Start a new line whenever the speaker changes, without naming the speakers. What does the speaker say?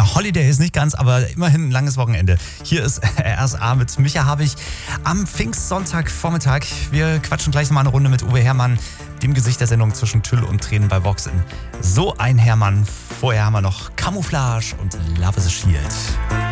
Holiday ist nicht ganz, aber immerhin ein langes Wochenende. Hier ist RSA mit Micha Habich am Pfingstsonntagvormittag. Wir quatschen gleich mal eine Runde mit Uwe Herrmann, dem Gesicht der Sendung zwischen Tüll und Tränen bei Vox in So ein Herrmann. Vorher haben wir noch Camouflage und Love is a Shield.